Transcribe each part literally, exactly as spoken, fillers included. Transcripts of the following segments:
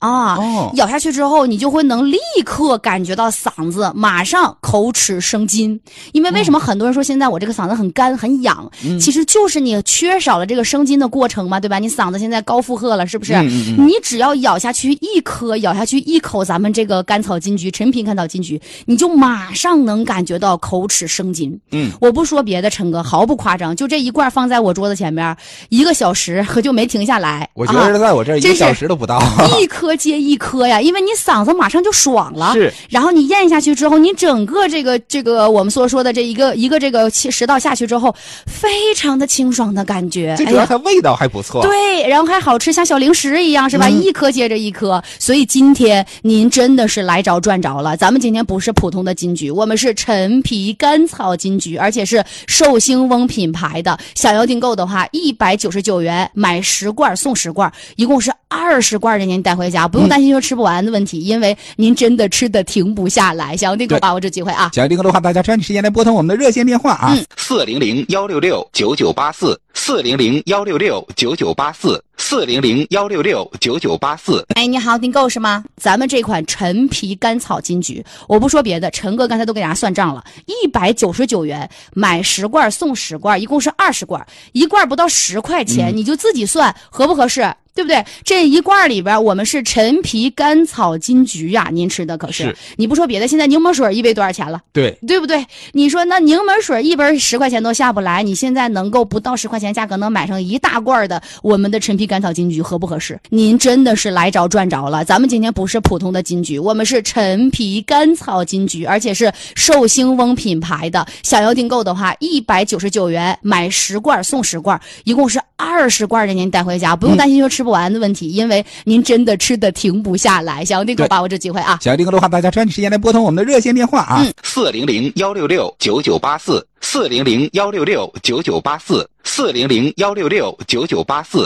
啊、哦，咬下去之后，你就会能立刻感觉到嗓子马上口齿生津。因为为什么很多人说现在我这个嗓子很干很痒、嗯，其实就是你缺少了这个生津的过程嘛，对吧？你嗓子现在高负荷了，是不是？嗯嗯嗯，你只要咬下去一颗，咬下去一口咱们这个甘草金桔陈皮甘草金桔，你就马上能感觉到口齿生津。嗯，我不说别的，陈哥毫不夸张，就这一罐放在我桌子前面，一个小时可就没停下来。 我觉得在我这儿一个小时都不到， 一颗接一颗呀，因为你嗓子马上就爽了。 是， 然后你咽下去之后，你整个这个这个我们所说的这一个一个这个食道下去之后，非常的清爽的感觉。 最主要它味道还不错。 哎、对，然后还好吃，像小零食一样，是吧？嗯、一颗接着一颗。所以今天您真的是来着赚着了。咱们今天不是普通的金桔，我们是陈皮甘草金桔，而且是寿星翁品牌的。想要订购的话，一百九十九元买十罐送十罐，一共是二十罐的，您带回家，不用担心说吃不完的问题，嗯、因为您真的吃的停不下来。想要订购，把握这机会啊！ 想要订购的话，大家抓紧时间来拨通我们的热线电话啊， 四零零幺六六九九八四，四零零幺六六九九八四，四零零幺六六九九八四。 哎，你好，订购是吗？咱们这款陈皮甘草金桔，我不说别的，陈哥刚才都给大家算账了，一百九十九元买十罐送十罐，一共是二十罐，一罐不到十块钱，嗯、你就自己算合不合适？对不对？这一罐里边我们是陈皮甘草金桔呀、啊，您吃的可是，是你不说别的，现在柠檬水一杯多少钱了？ 对， 对不对？你说那柠檬水一杯十块钱都下不来，你现在能够不到十块钱价格能买上一大罐的我们的陈皮甘草金桔，合不合适？您真的是来着赚着了。咱们今天不是普通的金桔，我们是陈皮甘草金桔，而且是寿星翁品牌的。想要订购的话，一百九十九元买十罐送十罐，一共是二十罐的，您带回家，不用担心说吃不完的问题，因为您真的吃的停不下来。想要订购，把握这机会啊！ 想要订购的话，大家抓紧时间来拨通我们的热线电话啊， 四零零幺六六九九八四，四零零幺六六九九八四，四零零幺六六九九八四。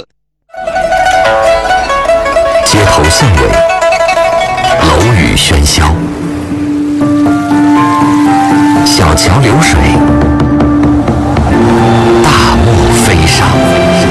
街头巷尾，楼宇喧嚣，小桥流水。